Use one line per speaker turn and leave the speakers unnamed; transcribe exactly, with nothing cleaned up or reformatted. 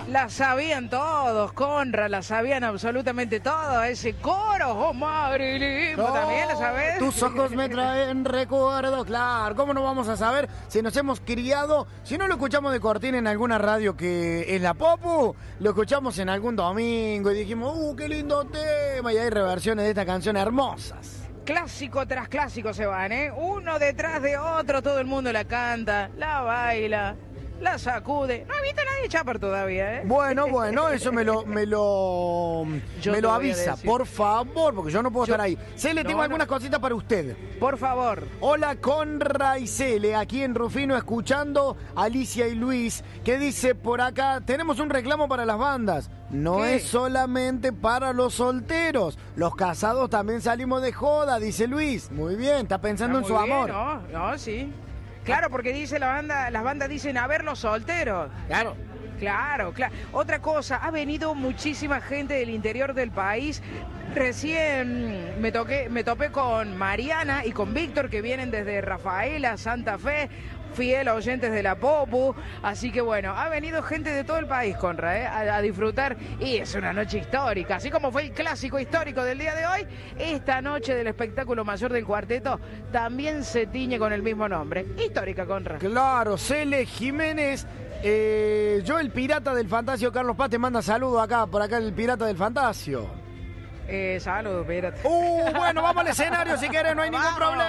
La sabían todos, Conra, la sabían absolutamente todos. Ese coro, oh Marilyn, ¿vos también la sabés?
Tus ojos me traen recuerdo, claro. ¿Cómo no vamos a saber si nos hemos criado? Si no lo escuchamos de cortina en alguna radio que es la Popu, lo escuchamos en algún domingo y dijimos, ¡uh, qué lindo tema! Y hay reversiones de esta canción hermosas.
Clásico tras clásico se van, ¿eh? Uno detrás de otro, todo el mundo la canta, la baila, la sacude. No he visto a nadie chapar todavía, ¿eh?
Bueno, bueno, eso me lo me lo,
Yo
me
te
lo
voy a
avisa,
decir.
por favor, porque yo no puedo
Yo-
estar ahí. Cele,
No,
tengo
no.
algunas cositas para usted.
Por favor.
Hola, Conra y Cele, aquí en Rufino escuchando a Alicia y Luis, que dice por acá, tenemos un reclamo para las bandas. No
¿Qué?
es solamente para los solteros, los casados también salimos de joda, dice Luis. Muy bien, está pensando
Está
en su
muy bien,
amor.
No, no, sí. Claro, porque dice la banda, las bandas dicen a ver los solteros.
Claro.
Claro, claro. Otra cosa, ha venido muchísima gente del interior del país. Recién me toqué, me topé con Mariana y con Víctor, que vienen desde Rafaela, Santa Fe, fiel oyentes de la Popu. Así que bueno, ha venido gente de todo el país, Conra, ¿eh? a, a disfrutar. Y es una noche histórica. Así como fue el clásico histórico del día de hoy, esta noche del espectáculo mayor del cuarteto también se tiñe con el mismo nombre. Histórica, Conra.
Claro, Cele Jiménez. Eh, yo, el pirata del Fantasio, Carlos Paz, te manda saludos acá, por acá el pirata del Fantasio.
Eh, saludos, espérate.
Uh, bueno, vamos al escenario si querés, no hay ningún
Vamos.
problema.